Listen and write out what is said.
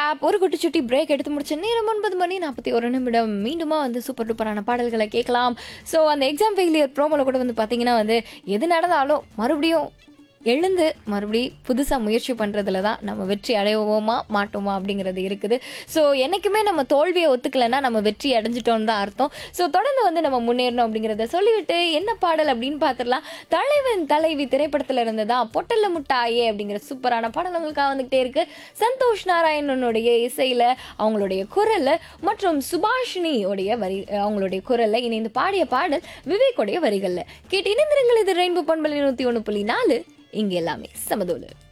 Gap, ஒரு குட்டிச்சுட்டி break எடுத்து முடிச்ச நேரம் 9:41 மீண்டுமா சூப்பர் டூப்பரான பாடல்களை கேட்கலாம். ஸோ அந்த எக்ஸாம் ஃபெயிலியர் ப்ரோமோல கூட பார்த்தீங்கன்னா எது நடந்தாலும் மறுபடியும் எழுந்து மறுபடியும் புதுசாக முயற்சி பண்ணுறதுல தான் நம்ம வெற்றி அடைவோமா மாட்டோமா அப்படிங்கிறது இருக்குது. ஸோ என்றைக்குமே நம்ம தோல்வியை ஒத்துக்கலைன்னா நம்ம வெற்றி அடைஞ்சிட்டோன்னு தான் அர்த்தம். ஸோ தொடர்ந்து நம்ம முன்னேறணும் அப்படிங்கிறத சொல்லிவிட்டு என்ன பாடல் அப்படின்னு பார்த்துடலாம். தலைவன் தலைவி திரைப்படத்தில் இருந்து தான் பொட்டல்ல முட்டாயே அப்படிங்கிற சூப்பரான பாடல் உங்களுக்காக வந்துகிட்டே இருக்கு. சந்தோஷ் நாராயணனுடைய இசையில் அவங்களுடைய குரலில் மற்றும் சுபாஷினியோடைய அவங்களுடைய குரலில் இணைந்து பாடிய பாடல் விவேக்குடைய வரிகளில் கேட்டு இணைந்திருங்கள். இது ரெயின்போ பண்பலை 101.4. இங்கே எல்லாமே சமதோலு.